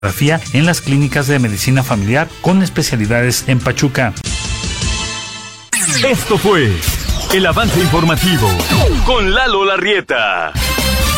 en las clínicas de medicina familiar con especialidades en Pachuca. Esto fue el avance informativo con Lalo Larrieta.